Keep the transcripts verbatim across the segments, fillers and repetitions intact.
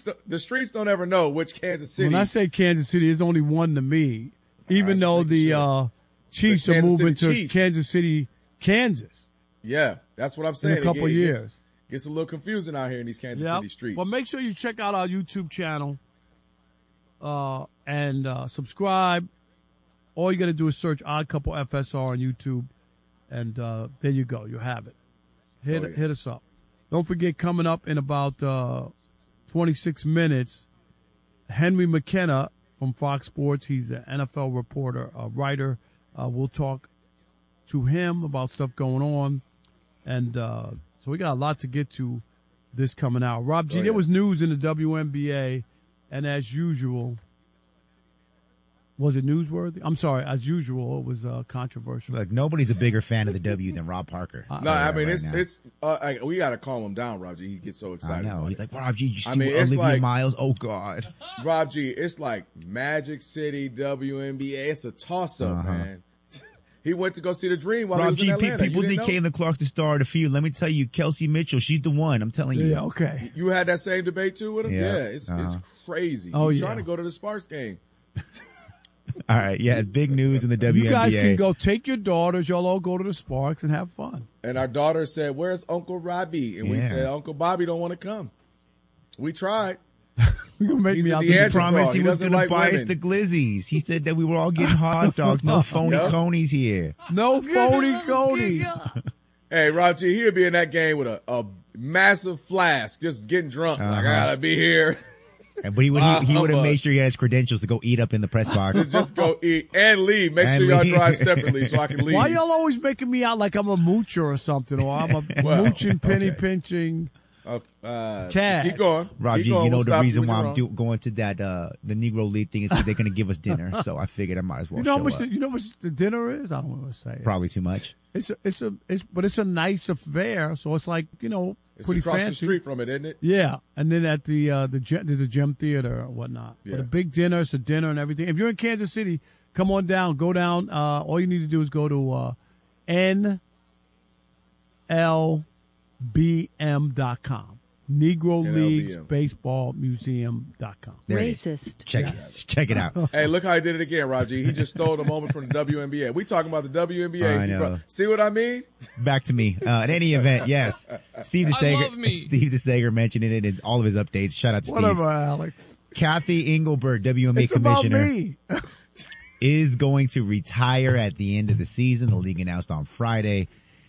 streets, the streets don't ever know which Kansas City. When I say Kansas City, there's only one to me. Even right, though the uh, Chiefs the are moving City to Chiefs. Kansas City, Kansas. Yeah, that's what I'm saying. In a couple it, it years. Gets, gets a little confusing out here in these Kansas yep. City streets. Well, make sure you check out our YouTube channel uh, and uh, subscribe. All you got to do is search Odd Couple F S R on YouTube, and uh, there you go. You have it. Hit, oh, yeah. hit us up. Don't forget, coming up in about uh, twenty-six minutes, Henry McKenna from Fox Sports. He's an N F L reporter, a writer. Uh, we'll talk to him about stuff going on. And uh, so we got a lot to get to this coming out. Rob G, oh, yeah. there was news in the W N B A, and as usual, was it newsworthy? I'm sorry, as usual, it was uh, controversial. Look, nobody's a bigger fan of the W than Rob Parker. No, I mean, right it's, it's uh, I, we got to calm him down, Rob G. He gets so excited. I know. He's like, Rob G, you see I mean, Olivia like, Miles? Oh, God. Rob G, it's like Magic City, W N B A. It's a toss-up, uh-huh. man. He went to go see the Dream while Rob he was G, in Atlanta. People think Caitlin Clark's the star of the field. Let me tell you, Kelsey Mitchell, she's the one. I'm telling you. Yeah, okay. You had that same debate, too, with him? Yeah, yeah it's uh-huh. it's crazy. Oh, He's yeah. trying to go to the Sparks game. All right, yeah, big news in the W N B A. You guys can go take your daughters, y'all all go to the Sparks and have fun. And our daughter said, where's Uncle Robbie? And yeah. we said, Uncle Bobby don't want to come. We tried. You're going to make He's me out the He promised he, he was going like to buy women. us the glizzies. He said that we were all getting hot dogs. No phony yep. conies here. No phony conies. Hey, Raji, he'll be in that game with a, a massive flask, just getting drunk. Uh-huh. Like, I got to be here. And, but he would he, he would have made sure he had his credentials to go eat up in the press box. To just go eat and leave. Make and sure y'all leave. drive separately so I can leave. Why y'all always making me out like I'm a moocher or something, or I'm a well, mooching, penny okay. pinching okay. uh, cat? Keep going. Roger, keep going. you know we'll the reason why I'm wrong. do, going to that uh, the Negro League thing is because they're going to give us dinner. So I figured I might as well. You know show how much? up. The, you know how much the dinner is? I don't want to say it. Probably too much. It's a, it's a, it's, but it's a nice affair. So it's like, you know, it's pretty across fancy. the street from it, isn't it? Yeah, and then at the uh, the gym, there's a gym theater or whatnot. Yeah. But a big dinner, it's a dinner and everything. If you're in Kansas City, come on down. Go down. Uh, all you need to do is go to uh, N L B M dot com. Negro Leagues Baseball Museum dot com. Racist. Check it. Check it out. Hey, look how he did it again, Raji. He just stole the moment from the W N B A. We talking about the W N B A. I know. Brought, see what I mean? Back to me. Uh, in any event, yes. Steve DeSager, Steve DeSager mentioned it in all of his updates. Shout out to Whatever, Steve. Alex. Kathy Engelbert, W N B A it's commissioner, about me. is going to retire at the end of the season. The league announced on Friday.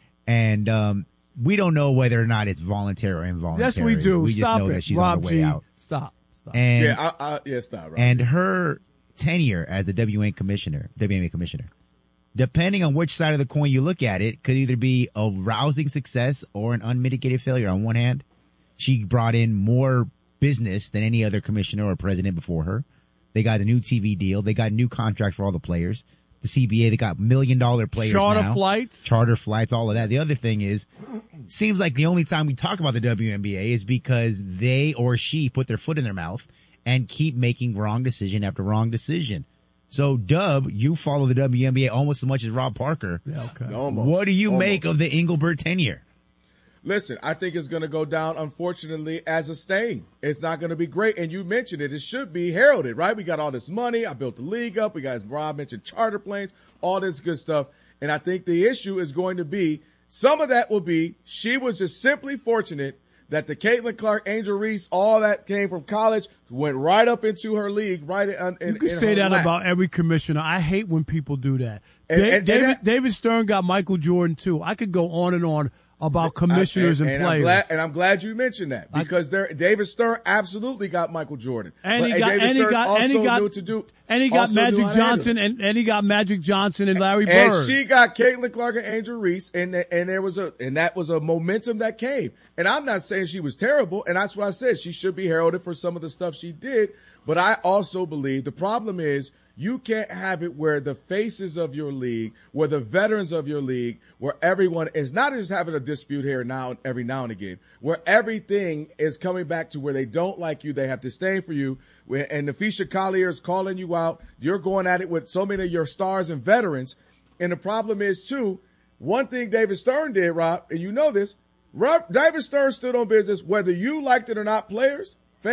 And um, we don't know whether or not it's voluntary or involuntary. Yes, we do. We Stop just know it. that she's Rob on her G. way out. Stop. Stop. And, yeah, I, I, yeah, stop. Rob. And her tenure as the W N B A commissioner, W N B A commissioner, depending on which side of the coin you look at it, could either be a rousing success or an unmitigated failure. On one hand, she brought in more business than any other commissioner or president before her. They got a new T V deal. They got a new contract for all the players. The C B A, they got million dollar players Charter now. flights. Charter flights, all of that. The other thing is, seems like the only time we talk about the W N B A is because they or she put their foot in their mouth and keep making wrong decision after wrong decision. So, Dub, you follow the W N B A almost as much as Rob Parker. Yeah, okay. Almost. What do you Almost. make of the Engelbert tenure? Listen, I think it's going to go down, unfortunately, as a stain. It's not going to be great. And you mentioned it. It should be heralded, right? We got all this money. I built the league up. We got, as Rob mentioned, charter planes, all this good stuff. And I think the issue is going to be, some of that will be, she was just simply fortunate that the Caitlin Clark, Angel Reese, all that came from college, went right up into her league, right in, in You can in say her that lap. about every commissioner. I hate when people do that. And- Da- and- and David, that- David Stern got Michael Jordan, too. I could go on and on about commissioners I, and, and, and players. I'm glad, and I'm glad you mentioned that because there, David Stern absolutely got Michael Jordan. And but, he got, David and he Stern got, also and he got, knew to do, and he got also knew Magic how to handle Johnson, it. and, and he got Magic Johnson and Larry Bird. And she got Caitlin Clark and Angel Reese, and and there was a and that was a momentum that came. And I'm not saying she was terrible, and that's what I said. She should be heralded for some of the stuff she did. But I also believe the problem is you can't have it where the faces of your league, where the veterans of your league, where everyone is not just having a dispute here now every now and again, where everything is coming back to where they don't like you, they have disdain for you, where, and Nafisha Collier is calling you out. You're going at it with so many of your stars and veterans. And the problem is, too, one thing David Stern did, Rob, and you know this, Rob, David Stern stood on business, whether you liked it or not, players, fans,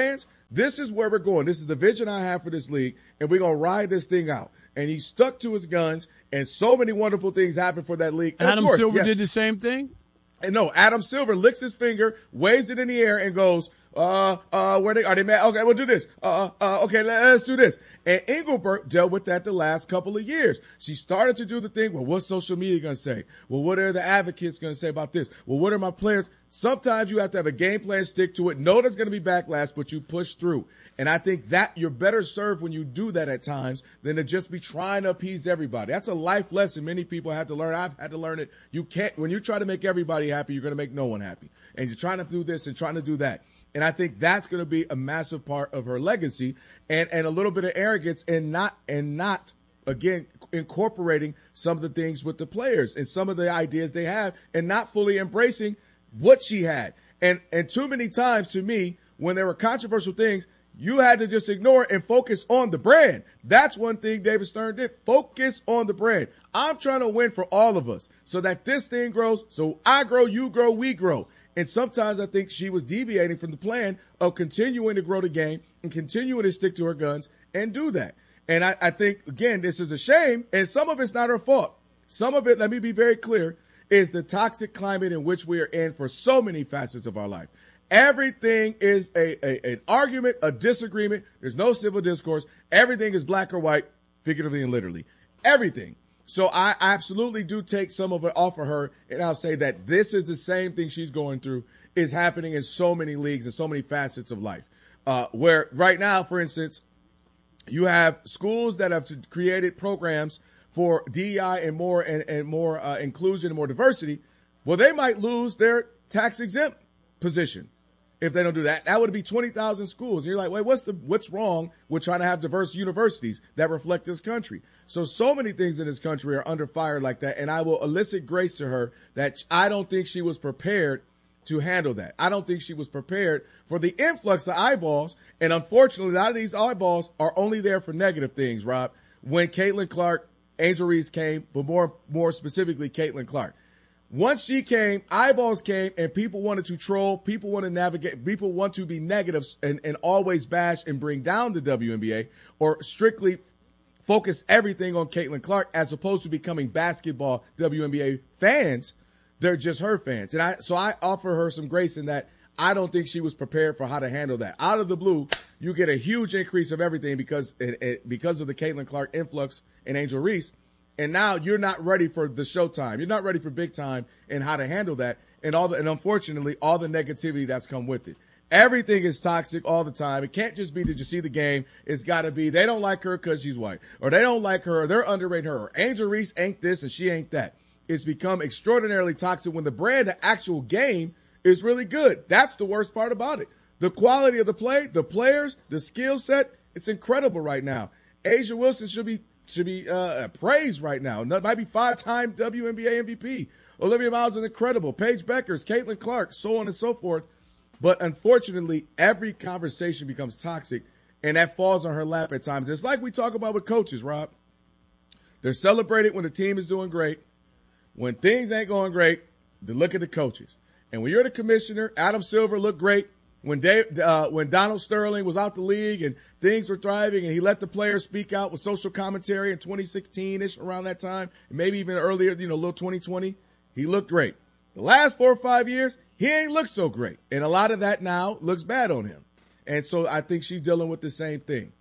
this is where we're going. This is the vision I have for this league, and we're going to ride this thing out. And he stuck to his guns, and so many wonderful things happened for that league. And Adam course, Silver yes. did the same thing? And no, Adam Silver licks his finger, waves it in the air, and goes, uh, uh, where they, are they mad? Okay, we'll do this. Uh, uh, okay, let, let's do this. And Engelbert dealt with that the last couple of years. She started to do the thing, well, what's social media going to say? Well, what are the advocates going to say about this? Well, what are my players? Sometimes you have to have a game plan, stick to it, know there's going to be backlash, but you push through. And I think that you're better served when you do that at times than to just be trying to appease everybody. That's a life lesson many people have to learn. I've had to learn it. You can't, when you try to make everybody happy, you're going to make no one happy. And you're trying to do this and trying to do that. And I think that's going to be a massive part of her legacy, and, and a little bit of arrogance, and not, and not, again, incorporating some of the things with the players and some of the ideas they have, and not fully embracing what she had. And, and too many times, to me, when there were controversial things, you had to just ignore it and focus on the brand. That's one thing David Stern did. Focus on the brand. I'm trying to win for all of us so that this thing grows, so I grow, you grow, we grow. And sometimes I think she was deviating from the plan of continuing to grow the game and continuing to stick to her guns and do that. And I, I think, again, this is a shame, and some of it's not her fault. Some of it, let me be very clear, is the toxic climate in which we are in for so many facets of our life. Everything is a, a an argument, a disagreement. There's no civil discourse. Everything is black or white, figuratively and literally. Everything. So I absolutely do take some of it off of her, and I'll say that this is the same thing she's going through is happening in so many leagues and so many facets of life. Uh, where right now, for instance, you have schools that have created programs for D E I and more and, and more uh, inclusion and more diversity. Well, they might lose their tax exempt position if they don't do that. That would be twenty thousand schools. And you're like, wait, what's the what's wrong with trying to have diverse universities that reflect this country? So, so many things in this country are under fire like that. And I will elicit grace to her that I don't think she was prepared to handle that. I don't think she was prepared for the influx of eyeballs. And unfortunately, a lot of these eyeballs are only there for negative things, Rob. When Caitlin Clark, Angel Reese came, but more, more specifically, Caitlin Clark. Once she came, eyeballs came, and people wanted to troll. People want to navigate. People want to be negative and, and always bash and bring down the W N B A, or strictly focus everything on Caitlin Clark, as opposed to becoming basketball W N B A fans. They're just her fans. And I, so I offer her some grace in that. I don't think she was prepared for how to handle that. Out of the blue, you get a huge increase of everything because, it, it, because of the Caitlin Clark influx and Angel Reese. And now you're not ready for the showtime. You're not ready for big time and how to handle that. And all the, and unfortunately, all the negativity that's come with it. Everything is toxic all the time. It can't just be, did you see the game? It's got to be, they don't like her because she's white, or they don't like her, or they're underrating her, or Angel Reese ain't this and she ain't that. It's become extraordinarily toxic when the brand, the actual game, is really good. That's the worst part about it. The quality of the play, the players, the skill set, it's incredible right now. A'ja Wilson should be should be uh, praised right now. That might be five-time W N B A M V P. Olivia Miles is incredible. Paige Beckers, Caitlin Clark, so on and so forth. But unfortunately, every conversation becomes toxic, and that falls on her lap at times. It's like we talk about with coaches, Rob. They're celebrated when the team is doing great. When things ain't going great, they look at the coaches. And when you're the commissioner, Adam Silver looked great. When Dave, uh, when Donald Sterling was out the league and things were thriving, and he let the players speak out with social commentary in twenty sixteen-ish, around that time, and maybe even earlier, you know, a little twenty twenty, he looked great. The last four or five years, he ain't looked so great. And a lot of that now looks bad on him. And so I think she's dealing with the same thing.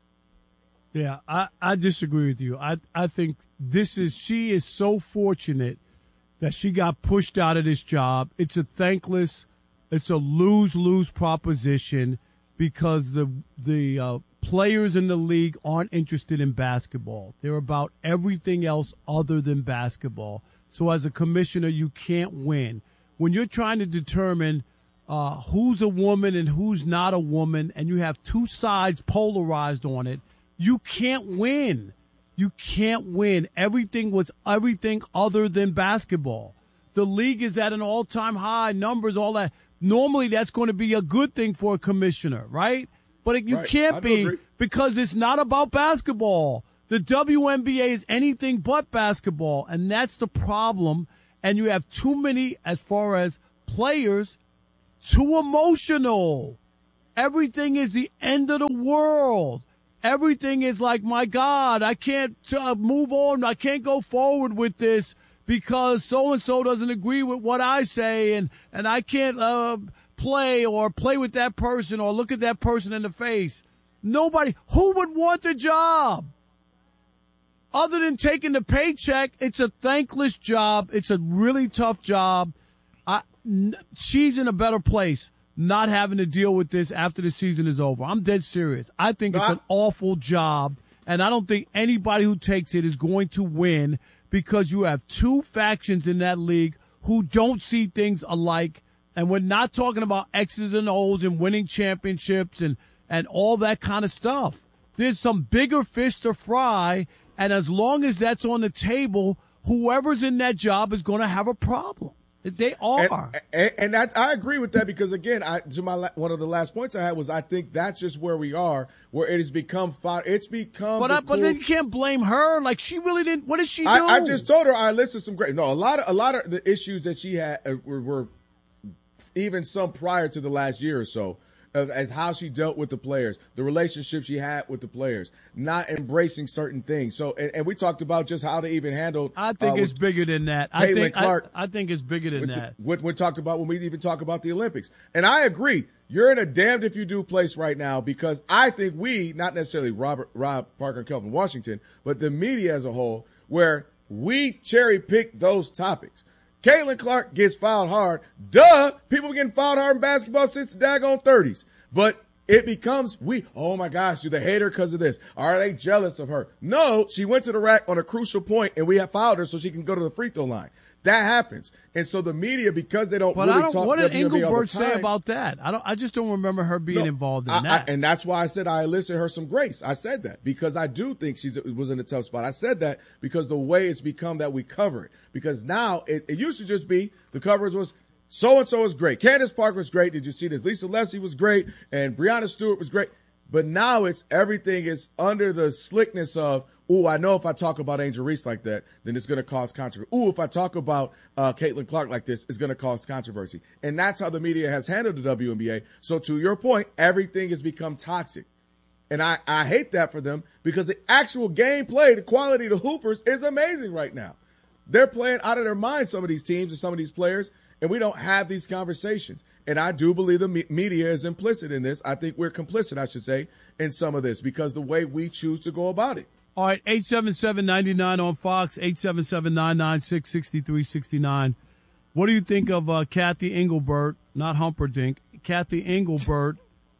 Yeah, I, I disagree with you. I, I think this is, she is so fortunate that she got pushed out of this job. It's a thankless, it's a lose-lose proposition because the the uh, players in the league aren't interested in basketball. They're about everything else other than basketball. So as a commissioner, you can't win. When you're trying to determine uh, who's a woman and who's not a woman, and you have two sides polarized on it, you can't win. You can't win. Everything was everything other than basketball. The league is at an all-time high, numbers, all that. Normally, that's going to be a good thing for a commissioner, right? But it, you right. can't be agree. because it's not about basketball. The W N B A is anything but basketball, and that's the problem. And you have too many, as far as players, too emotional. everything is the end of the world. Everything is like, my God, I can't uh, move on. I can't go forward with this because so-and-so doesn't agree with what I say, and, and I can't uh, play or play with that person or look at that person in the face. Nobody, who would want the job? Other than taking the paycheck, it's a thankless job. It's a really tough job. I, n- she's in a better place not having to deal with this after the season is over. I'm dead serious. I think it's an awful job, and I don't think anybody who takes it is going to win because you have two factions in that league who don't see things alike, and we're not talking about X's and O's and winning championships and, and all that kind of stuff. There's some bigger fish to fry, and as long as that's on the table, whoever's in that job is going to have a problem. They are. And, and, and I, I agree with that because, again, I, to my one of the last points I had was I think that's just where we are, where it has become – it's become But, the I, but cool, then you can't blame her. Like, she really didn't – what did she do? I, I just told her I listed some great – no, a lot of a lot of the issues that she had uh, were, were even some prior to the last year or so. As how she dealt with the players, the relationship she had with the players, not embracing certain things. So, and, and we talked about just how they even handled. I think uh, it's bigger than that. I think Clark, I, I think it's bigger than with that. The, what we talked about when we even talk about the Olympics, and I agree. You're in a damned if you do place right now because I think we, not necessarily Robert, Rob Parker, and Kelvin Washington, but the media as a whole, where we cherry pick those topics. Caitlin Clark gets fouled hard. Duh. People getting fouled hard in basketball since the daggone thirties. But it becomes we, oh my gosh, do they hate her because of this? Are they jealous of her? No, she went to the rack on a crucial point and we have fouled her so she can go to the free throw line. That happens. And so the media, because they don't but really I don't, talk what did W N B A all the Engelbert say time, about that? I don't. I just don't remember her being no, involved in I, that. I, and that's why I said I enlisted her some grace. I said that because I do think she was in a tough spot. I said that because the way it's become that we cover it. Because now it, it used to just be the coverage was so-and-so is great. Candace Parker was great. Did you see this? Lisa Leslie was great. And Breonna Stewart was great. But now it's everything is under the slickness of, ooh, I know if I talk about Angel Reese like that, then it's going to cause controversy. Ooh, if I talk about uh, Caitlin Clark like this, it's going to cause controversy. And that's how the media has handled the W N B A. So to your point, everything has become toxic. And I, I hate that for them because the actual gameplay, the quality of the hoopers is amazing right now. They're playing out of their minds, some of these teams and some of these players, and we don't have these conversations. And I do believe the me- media is implicit in this. I think we're complicit, I should say, in some of this because the way we choose to go about it. All right, eight seven seven, nine nine on Fox, eight seven seven, nine nine six, six three six nine. What do you think of uh, Kathy Engelbert, not Humperdinck, Kathy Engelbert,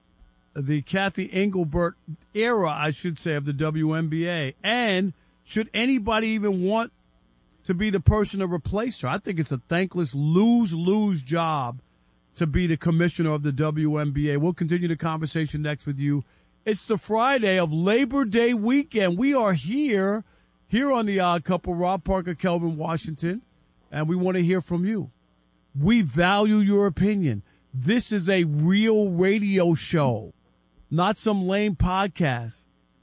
the Kathy Engelbert era, I should say, of the W N B A? And should anybody even want to be the person to replace her? I think it's a thankless lose-lose job to be the commissioner of the W N B A. We'll continue the conversation next with you. It's the Friday of Labor Day weekend. We are here, here on The Odd Couple, Rob Parker, Kelvin Washington, and we want to hear from you. We value your opinion. This is a real radio show, not some lame podcast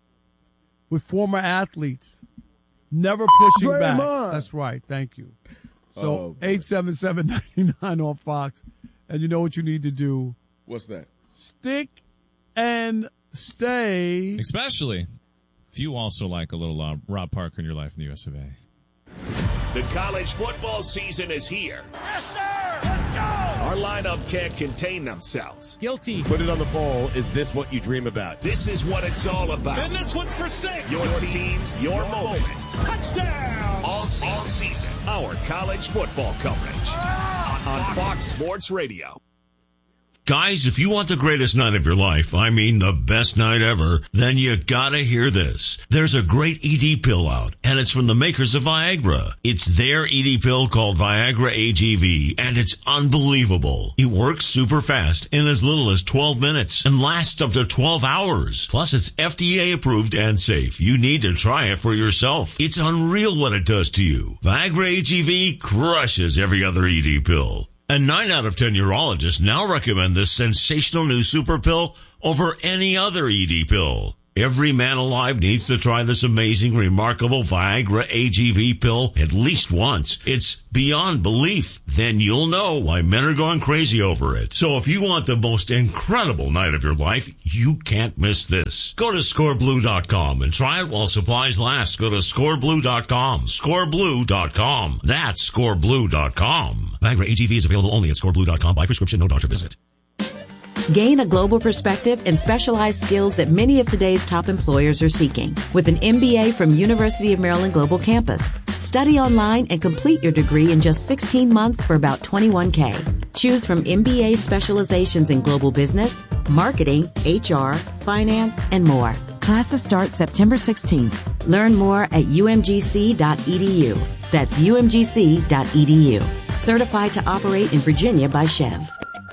with former athletes. Never pushing Very back. much. That's right. Thank you. So Oh, eight seven seven, nine nine on Fox. And you know what you need to do. What's that? Stick and stay. Especially if you also like a little uh, Rob Parker in your life in the U S of A. The college football season is here. Yes, sir! Let's go! Our lineup can't contain themselves. Guilty. Put it on the bowl. Is this what you dream about? This is what it's all about. And this one's for six. Your teams, your moments. Touchdown! All season. All season. Our college football coverage on Fox Sports Radio. Guys, if you want the greatest night of your life, I mean the best night ever, then you gotta hear this. There's a great E D pill out, and it's from the makers of Viagra. It's their E D pill called Viagra A G V, and it's unbelievable. It works super fast in as little as twelve minutes and lasts up to twelve hours. Plus, it's F D A approved and safe. You need to try it for yourself. It's unreal what it does to you. Viagra A G V crushes every other E D pill. And nine out of ten urologists now recommend this sensational new super pill over any other E D pill. Every man alive needs to try this amazing, remarkable Viagra A G V pill at least once. It's beyond belief. Then you'll know why men are going crazy over it. So if you want the most incredible night of your life, you can't miss this. Go to score blue dot com and try it while supplies last. Go to score blue dot com. score blue dot com. That's score blue dot com. Viagra A G V is available only at score blue dot com by prescription, no doctor visit. Gain a global perspective and specialized skills that many of today's top employers are seeking with an M B A from University of Maryland Global Campus. Study online and complete your degree in just sixteen months for about twenty-one thousand dollars. Choose from M B A specializations in global business, marketing, H R, finance, and more. Classes start September sixteenth. Learn more at u m g c dot e d u. That's u m g c dot e d u. Certified to operate in Virginia by Chev.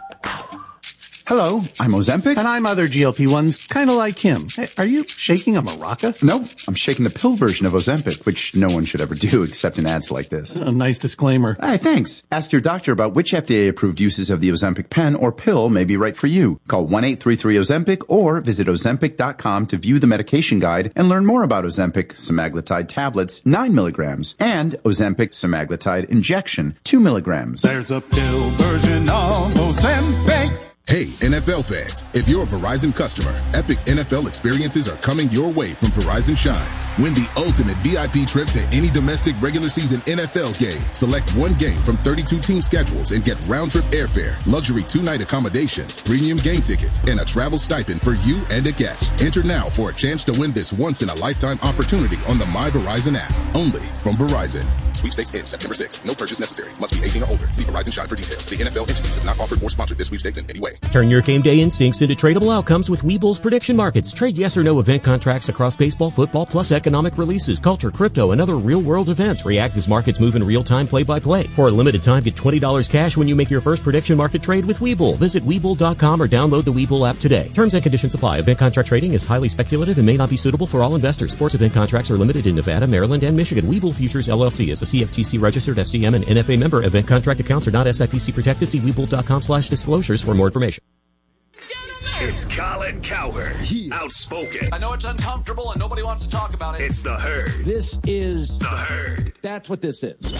Hello, I'm Ozempic. And I'm other G L P ones, kind of like him. Hey, are you shaking a maraca? No, I'm shaking the pill version of Ozempic, which no one should ever do except in ads like this. A nice disclaimer. Hey, thanks. Ask your doctor about which F D A-approved uses of the Ozempic pen or pill may be right for you. Call one eight three three Ozempic or visit ozempic dot com to view the medication guide and learn more about Ozempic semaglutide tablets, nine milligrams, and Ozempic semaglutide injection, two milligrams. There's a pill version of Ozempic. Hey, N F L fans, if you're a Verizon customer, epic N F L experiences are coming your way from Verizon Shine. Win the ultimate V I P trip to any domestic regular season N F L game. Select one game from thirty-two team schedules and get round-trip airfare, luxury two-night accommodations, premium game tickets, and a travel stipend for you and a guest. Enter now for a chance to win this once-in-a-lifetime opportunity on the My Verizon app. Only from Verizon. Sweepstakes ends September sixth. No purchase necessary. Must be eighteen or older. See Verizon Shine for details. The N F L entities have not offered or sponsored this sweepstakes in any way. Turn your game day instincts into tradable outcomes with Webull's prediction markets. Trade yes or no event contracts across baseball, football, plus economic releases, culture, crypto, and other real-world events. React as markets move in real time, play-by-play. For a limited time, get twenty dollars cash when you make your first prediction market trade with Webull. Visit Webull dot com or download the Webull app today. Terms and conditions apply. Event contract trading is highly speculative and may not be suitable for all investors. Sports event contracts are limited in Nevada, Maryland, and Michigan. Webull Futures L L C is a C F T C registered F C M and N F A member. Event contract accounts are not S I P C protected. See Webull dot com slash disclosures for more information. It's Colin Cowherd, outspoken. I know it's uncomfortable and nobody wants to talk about it. It's the Herd. This is the Herd. That's what this is.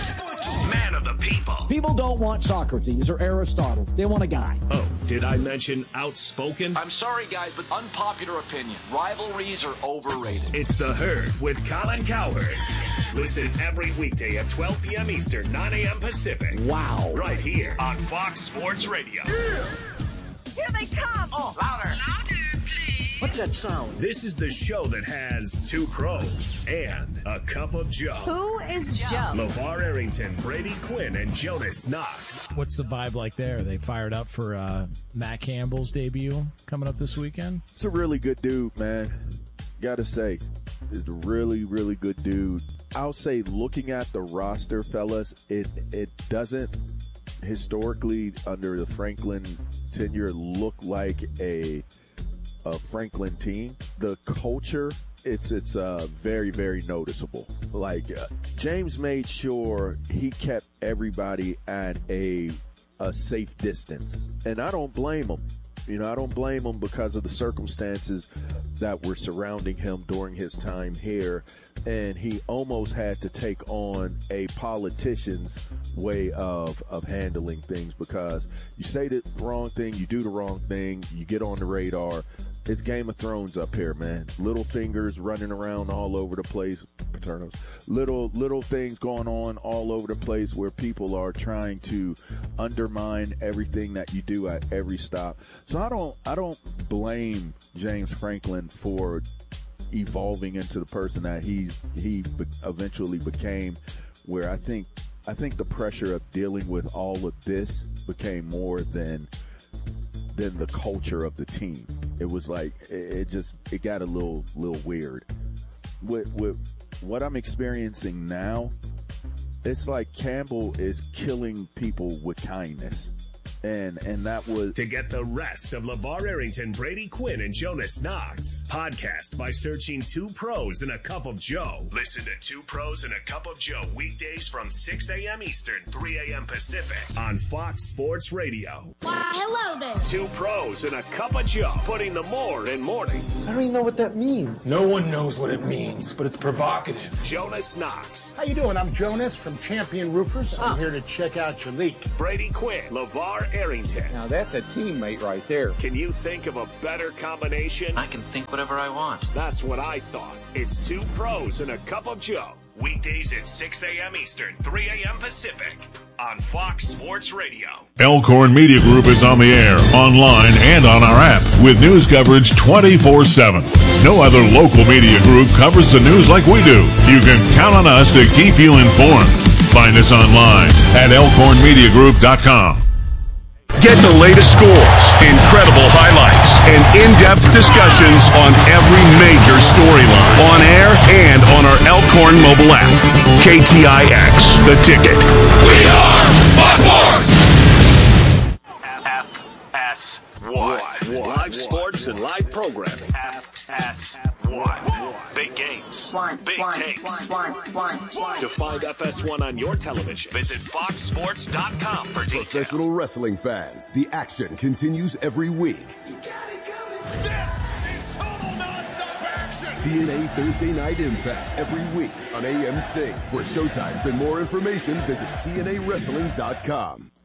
Man of the people. People don't want Socrates or Aristotle. They want a guy. Oh, did I mention outspoken? I'm sorry, guys, but unpopular opinion. Rivalries are overrated. It's the Herd with Colin Cowherd. Listen every weekday at twelve p.m. Eastern, nine a.m. Pacific. Wow. Right here on Fox Sports Radio. Yeah. Here they come! Oh, louder! Louder, please! What's that sound? This is the show that has two pros and a cup of Joe. Who is Joe? LeVar Arrington, Brady Quinn, and Jonas Knox. What's the vibe like there? Are they fired up for uh, Matt Campbell's debut coming up this weekend? It's a really good dude, man. Gotta say, it's a really, really good dude. I'll say, looking at the roster, fellas, it it doesn't historically under the Franklin tenure look like a a Franklin team. The culture, it's it's uh very, very noticeable. Like uh, James made sure he kept everybody at a a safe distance, and I don't blame him. You know, I don't blame him because of the circumstances that were surrounding him during his time here. And he almost had to take on a politician's way of, of handling things, because you say the wrong thing, you do the wrong thing, you get on the radar. It's Game of Thrones up here, man. Little fingers running around all over the place. Paternos. Little little things going on all over the place where people are trying to undermine everything that you do at every stop. So I don't I don't blame James Franklin for evolving into the person that he he be- eventually became, where I think I think the pressure of dealing with all of this became more than than the culture of the team. It was like it, it just it got a little little weird. With with what I'm experiencing now, it's like Campbell is killing people with kindness. And and that was to get the rest of LeVar Arrington, Brady Quinn, and Jonas Knox. Podcast by searching Two Pros and a Cup of Joe. Listen to Two Pros and a Cup of Joe weekdays from six a.m. Eastern, three a.m. Pacific on Fox Sports Radio. Why, hello there. Two Pros and a Cup of Joe, putting the more in mornings. I don't even know what that means. No one knows what it means, but it's provocative. Jonas Knox. How you doing? I'm Jonas from Champion Roofers. I'm Ah. here to check out your leak. Brady Quinn, LeVar Arrington. Now that's a teammate right there. Can you think of a better combination? I can think whatever I want. That's what I thought. It's Two Pros and a Cup of Joe. Weekdays at six a.m. Eastern, three a.m. Pacific on Fox Sports Radio. Elkhorn Media Group is on the air, online, and on our app with news coverage twenty-four seven. No other local media group covers the news like we do. You can count on us to keep you informed. Find us online at elkhorn media group dot com. Get the latest scores, incredible highlights, and in-depth discussions on every major storyline on air and on our Elkhorn mobile app. K T I X, The Ticket. We are Fox Sports! F S one. Live sports and live programming. F S one. Big games. Big takes. To find F S one on your television, visit fox sports dot com for details. Professional wrestling fans, the action continues every week. T N A Thursday Night Impact every week on A M C. For showtimes and more information, visit T N A wrestling dot com.